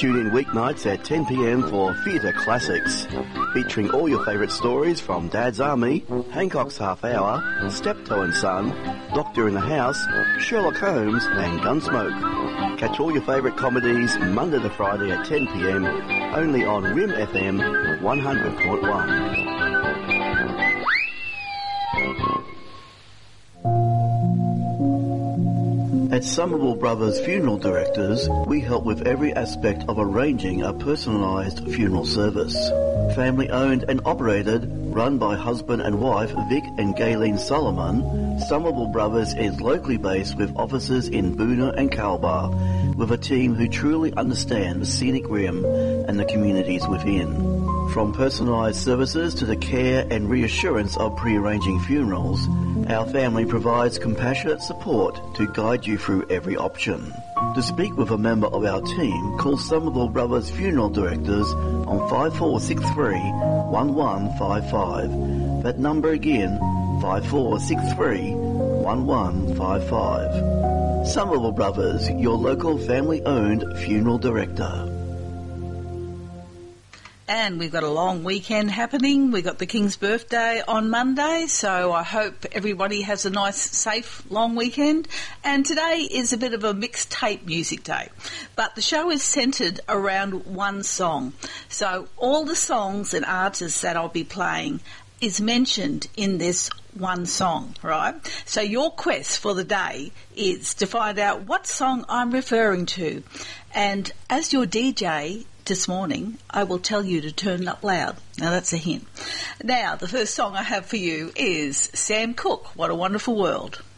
Tune in weeknights at 10 p.m. for Theatre Classics, featuring all your favourite stories from Dad's Army, Hancock's Half Hour, Steptoe and Son, Doctor in the House, Sherlock Holmes and Gunsmoke. Catch all your favourite comedies Monday to Friday at 10 p.m. only on RIM FM 100.1. At Somerville Brothers Funeral Directors, we help with every aspect of arranging a personalised funeral service. Family owned and operated, run by husband and wife Vic and Gayleen Solomon, Somerville Brothers is locally based with offices in Boonah and Calbar, with a team who truly understand the scenic rim and the communities within. From personalised services to the care and reassurance of pre-arranging funerals, our family provides compassionate support to guide you through every option. To speak with a member of our team, call Somerville Brothers Funeral Directors on 5463 1155. That number again, 5463 1155. Somerville Brothers, your local family-owned funeral director. And we've got a long weekend happening. We've got the King's birthday on Monday, so I hope everybody has a nice, safe, long weekend. And today is a bit of a mixtape music day. But the show is centred around one song. So all the songs and artists that I'll be playing is mentioned in this one song, right? So your quest for the day is to find out what song I'm referring to. And as your DJ this morning, I will tell you to turn it up loud. Now that's a hint. Now, the first song I have for you is Sam Cooke, What a Wonderful World.